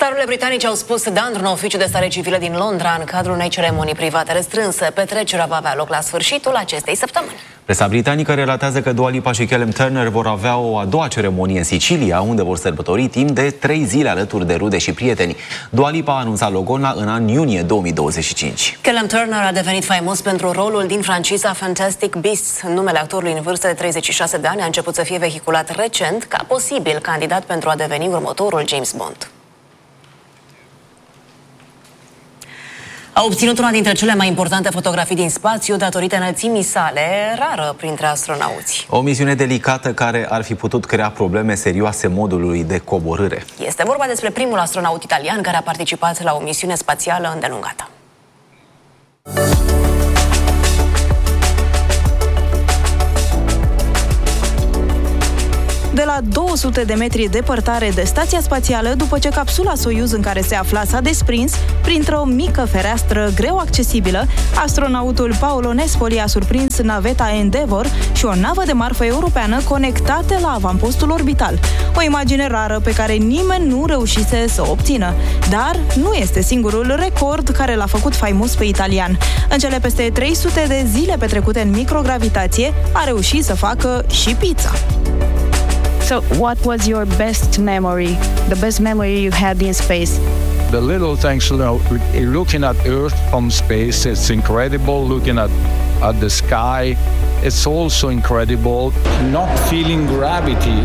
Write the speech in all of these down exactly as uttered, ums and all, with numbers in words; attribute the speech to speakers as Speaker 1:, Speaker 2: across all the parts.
Speaker 1: Starurile britanice au spus da într-un oficiu de stare civilă din Londra în cadrul unei ceremonii private restrânse. Petrecerea va avea loc la sfârșitul acestei săptămâni.
Speaker 2: Presa britanică relatează că Dua Lipa și Callum Turner vor avea o a doua ceremonie în Sicilia, unde vor sărbători timp de trei zile alături de rude și prieteni. Dua Lipa a anunțat logodna în an iunie două mii douăzeci și cinci.
Speaker 1: Callum Turner a devenit faimos pentru rolul din franciza Fantastic Beasts. Numele actorului în vârstă de treizeci și șase de ani a început să fie vehiculat recent ca posibil candidat pentru a deveni următorul James Bond. A obținut una dintre cele mai importante fotografii din spațiu datorită înălțimii sale, rară printre astronauți.
Speaker 2: O misiune delicată care ar fi putut crea probleme serioase modului de coborâre.
Speaker 1: Este vorba despre primul astronaut italian care a participat la o misiune spațială îndelungată.
Speaker 3: De la două sute de metri departare de stația spațială, după ce capsula Soyuz în care se afla s-a desprins, printr-o mică fereastră greu accesibilă, astronautul Paolo Nespoli a surprins naveta Endeavour și o navă de marfă europeană conectate la avampostul orbital. O imagine rară pe care nimeni nu reușise să o obțină. Dar nu este singurul record care l-a făcut faimos pe italian. În cele peste trei sute de zile petrecute în microgravitație, a reușit să facă și pizza.
Speaker 4: So, what was your best memory, the best memory you had in space?
Speaker 5: The little things, you know, looking at Earth from space, it's incredible. Looking at, at the sky, it's also incredible. Not feeling gravity.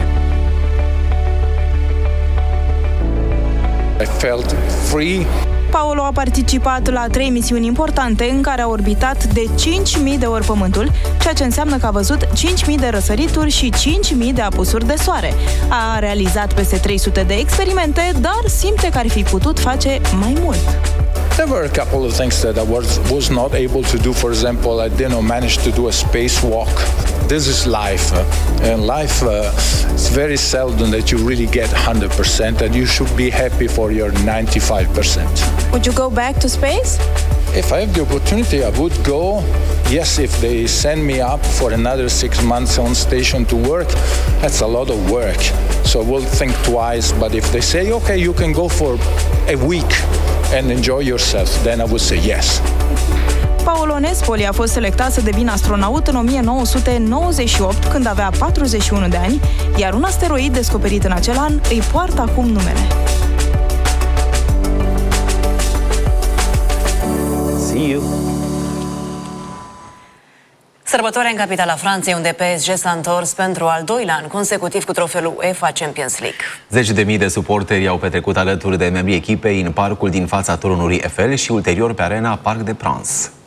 Speaker 5: I felt free.
Speaker 3: Paolo a participat la trei misiuni importante în care a orbitat de cinci mii de ori Pământul, ceea ce înseamnă că a văzut cinci mii de răsărituri și cinci mii de apusuri de soare. A realizat peste trei sute de experimente, dar simte că ar fi putut face mai mult.
Speaker 5: There were a couple of things that I was, was not able to do. For example, I did not manage to do a spacewalk. This is life. Uh, and life, uh, it's very seldom that you really get one hundred percent, and you should be happy for your ninety-five percent.
Speaker 3: Would you go back to space?
Speaker 5: If I have the opportunity, I would go. Yes, if they send me up for another six months on station to work, that's a lot of work. So I will think twice. But if they say, okay, you can go for a week and enjoy yourself, then I would say yes.
Speaker 3: Paolo Nespoli a fost selectat să devină astronaut în o mie nouă sute nouăzeci și opt, când avea patruzeci și unu de ani, iar un asteroid descoperit în acel an îi poartă acum numele.
Speaker 2: See you.
Speaker 1: Sărbătoarea în capitala Franței, unde P S G s-a întors pentru al doilea an consecutiv cu trofeul UEFA Champions League.
Speaker 2: Zeci de mii de suporteri au petrecut alături de membrii echipei în parcul din fața turnului Eiffel și ulterior pe arena Parc des Princes.